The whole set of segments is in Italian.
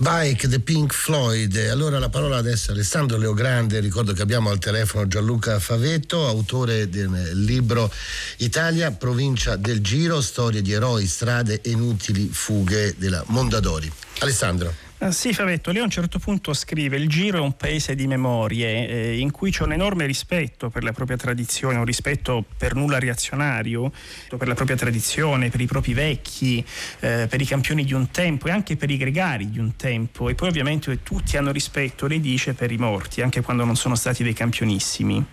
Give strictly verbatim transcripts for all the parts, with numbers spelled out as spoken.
Bike, The Pink Floyd. Allora la parola adesso a Alessandro Leogrande. Ricordo che abbiamo al telefono Gianluca Favetto, autore del libro Italia, provincia del Giro, storie di eroi, strade e inutili fughe della Mondadori. Alessandro. Uh, sì, Favetto, lei a un certo punto scrive: il Giro è un paese di memorie eh, in cui c'è un enorme rispetto per la propria tradizione, un rispetto per nulla reazionario, per la propria tradizione, per i propri vecchi, eh, per i campioni di un tempo e anche per i gregari di un tempo, e poi ovviamente tutti hanno rispetto, lei dice, per i morti, anche quando non sono stati dei campionissimi.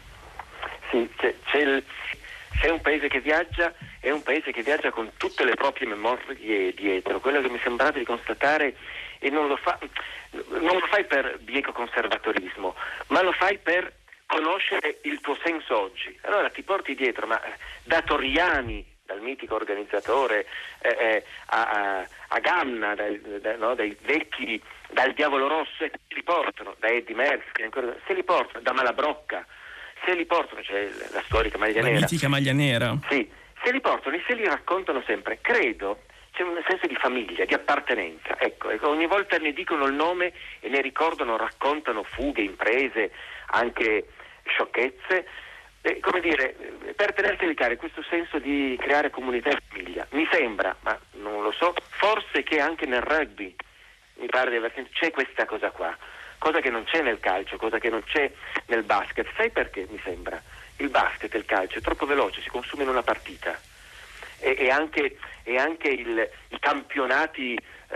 Sì, c'è, c'è, il, c'è un paese che viaggia, è un paese che viaggia con tutte le proprie memorie dietro. Quello che mi è sembrato di constatare, e non lo fa non lo fai per bieco conservatorismo, ma lo fai per conoscere il tuo senso oggi. Allora ti porti dietro, ma da Torriani, dal mitico organizzatore, eh, eh, a, a, a Ganna, dai, da, no, dai vecchi, dal Diavolo Rosso, e se li portano, da Eddie Merckx, ancora, se li portano, da Malabrocca, se li portano, cioè la storica maglia la nera. La mitica maglia nera. Sì, se li portano e se li raccontano sempre, credo. C'è un senso di famiglia, di appartenenza. Ecco, ecco, ogni volta ne dicono il nome e ne ricordano, raccontano fughe, imprese, anche sciocchezze. Eh, come dire, per tenerseli cari, questo senso di creare comunità e famiglia. Mi sembra, ma non lo so, forse che anche nel rugby, mi pare di aver sentito, c'è questa cosa qua, cosa che non c'è nel calcio, cosa che non c'è nel basket. Sai perché mi sembra? Il basket e il calcio è troppo veloce, si consuma in una partita. E, e anche, e anche il, i campionati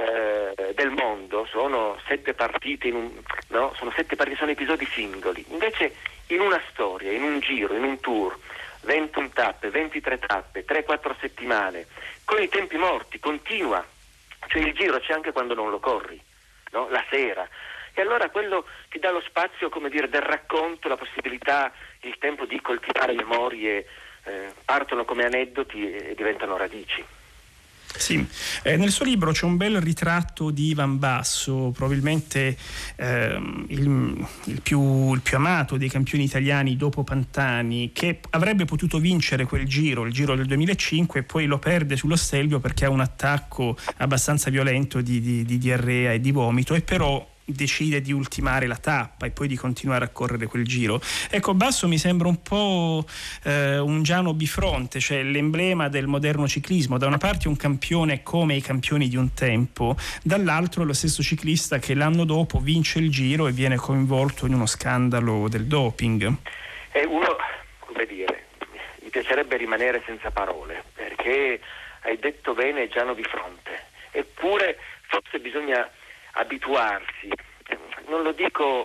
eh, del mondo sono sette partite in un, no? sono sette partite, sono episodi singoli. Invece in una storia, in un giro, in un tour, ventuno tappe, ventitré tappe, tre quattro settimane, con i tempi morti, continua. Cioè il giro c'è anche quando non lo corri, no? La sera. E allora quello ti dà lo spazio, come dire, del racconto, la possibilità, il tempo di coltivare memorie. Eh, partono come aneddoti e diventano radici. Sì, eh, nel suo libro c'è un bel ritratto di Ivan Basso, probabilmente ehm, il, il, più, il più amato dei campioni italiani dopo Pantani, che avrebbe potuto vincere quel giro, il giro del duemilacinque, e poi lo perde sullo Stelvio perché ha un attacco abbastanza violento di, di, di diarrea e di vomito, e però decide di ultimare la tappa e poi di continuare a correre quel giro. Ecco, Basso mi sembra un po' eh, un Giano bifronte, cioè l'emblema del moderno ciclismo. Da una parte un campione come i campioni di un tempo, dall'altro lo stesso ciclista che l'anno dopo vince il giro e viene coinvolto in uno scandalo del doping. È uno, come dire, mi piacerebbe rimanere senza parole, perché hai detto bene Giano bifronte, eppure forse bisogna abituarsi, non lo dico,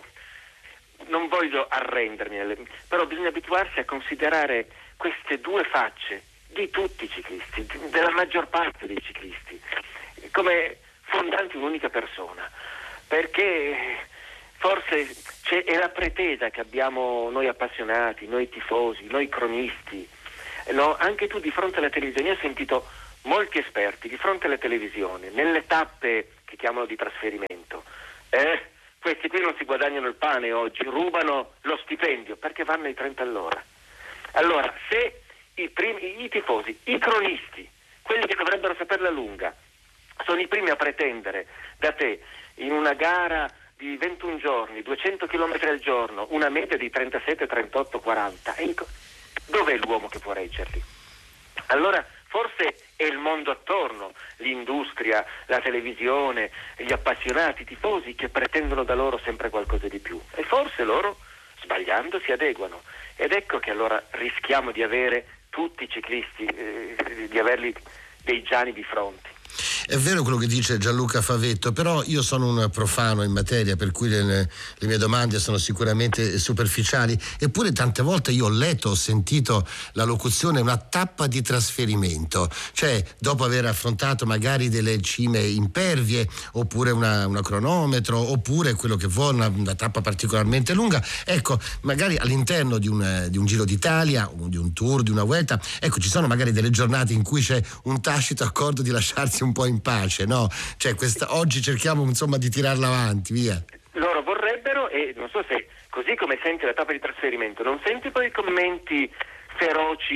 non voglio arrendermi, però bisogna abituarsi a considerare queste due facce di tutti i ciclisti, della maggior parte dei ciclisti, come fondanti un'unica persona, perché forse c'è, è la pretesa che abbiamo noi appassionati, noi tifosi, noi cronisti, no? Anche tu di fronte alla televisione, io ho sentito molti esperti di fronte alla televisione, nelle tappe che chiamano di trasferimento, eh, questi qui non si guadagnano il pane oggi, rubano lo stipendio perché vanno ai trenta all'ora. Allora, se i, primi, i tifosi, i cronisti, quelli che dovrebbero saperla lunga, sono i primi a pretendere da te in una gara di ventuno giorni, duecento chilometri al giorno, una media di trentasette, trentotto, quaranta, ecco, dov'è l'uomo che può reggerli? Allora forse è il mondo attorno, l'industria, la televisione, gli appassionati, i tifosi che pretendono da loro sempre qualcosa di più, e forse loro, sbagliando, si adeguano, ed ecco che allora rischiamo di avere tutti i ciclisti, eh, di averli dei Giani di fronte. È vero quello che dice Gianluca Favetto, però io sono un profano in materia, per cui le, le mie domande sono sicuramente superficiali, eppure tante volte io ho letto, ho sentito la locuzione una tappa di trasferimento, cioè dopo aver affrontato magari delle cime impervie, oppure una, una cronometro, oppure quello che vuole, una, una tappa particolarmente lunga, ecco, magari all'interno di un, di un Giro d'Italia, di un Tour, di una Vuelta, ecco, ci sono magari delle giornate in cui c'è un tacito accordo di lasciarsi un po' in pace, no? Cioè questa, oggi cerchiamo insomma di tirarla avanti, via. Loro vorrebbero, e non so se così come senti la tappa di trasferimento, non senti poi i commenti feroci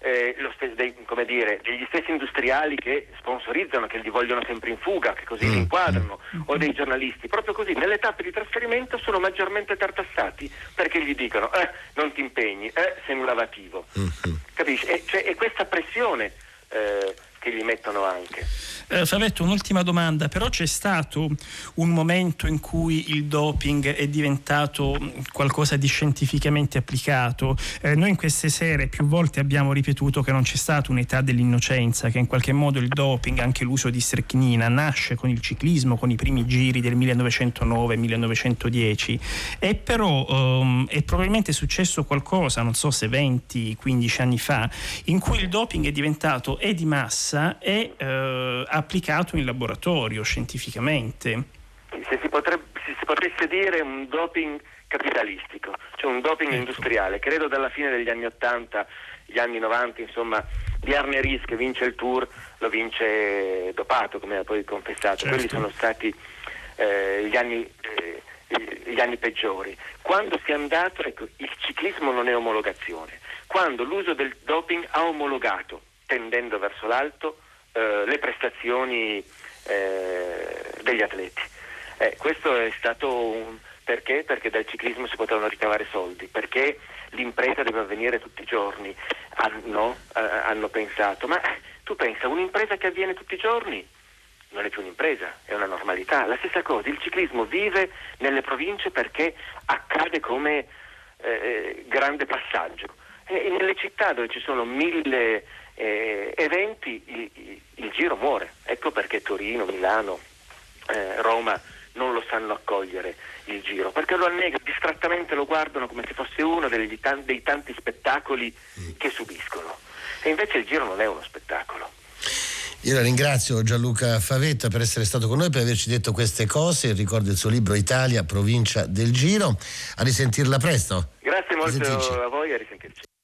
eh, lo stes- dei, come dire, degli stessi industriali che sponsorizzano, che li vogliono sempre in fuga, che così li inquadrano, o dei giornalisti, proprio così nelle tappe di trasferimento sono maggiormente tartassati perché gli dicono eh, non ti impegni, eh, sei un lavativo, capisci? E, cioè, e questa pressione eh, che gli mettono anche. Eh, Favetto, un'ultima domanda, però c'è stato un momento in cui il doping è diventato qualcosa di scientificamente applicato. Eh, noi in queste sere più volte abbiamo ripetuto che non c'è stata un'età dell'innocenza, che in qualche modo il doping, anche l'uso di strechinina, nasce con il ciclismo, con i primi giri del millenovecentonove millenovecentodieci, e però um, è probabilmente successo qualcosa, non so se venti quindici anni fa, in cui il doping è diventato e di massa e uh, applicato in laboratorio scientificamente. Se si, potrebbe, se si potesse dire un doping capitalistico, cioè un doping ecco. industriale. Credo dalla fine degli anni ottanta, gli anni novanta, insomma, Bjarne Riis che vince il Tour lo vince dopato, come ha poi confessato. Certo. Quelli sono stati eh, gli anni eh, gli anni peggiori. Quando si è andato, ecco, il ciclismo non è omologazione. Quando l'uso del doping ha omologato, tendendo verso l'alto, Uh, le prestazioni uh, degli atleti. Eh, questo è stato un perché? Perché dal ciclismo si potevano ricavare soldi, perché l'impresa deve avvenire tutti i giorni. Hanno, uh, hanno pensato, ma tu pensa, un'impresa che avviene tutti i giorni non è più un'impresa, è una normalità. La stessa cosa, il ciclismo vive nelle province perché accade come eh, grande passaggio. E nelle città dove ci sono mille eh, eventi il, il, il giro muore. Ecco perché Torino, Milano, eh, Roma non lo sanno accogliere il giro, perché lo annegano, distrattamente lo guardano come se fosse uno degli, dei tanti spettacoli che subiscono, e invece il giro non è uno spettacolo. Io la ringrazio Gianluca Favetta per essere stato con noi, per averci detto queste cose. Ricordo il suo libro Italia, provincia del Giro. A risentirla presto. Grazie molto a voi, a risentirci.